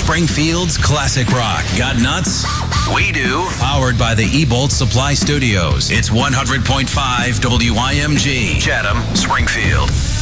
Springfield's classic rock. Got nuts? We do. Powered by the Ebolt Supply Studios. It's 100.5 WIMG. Chatham, Springfield.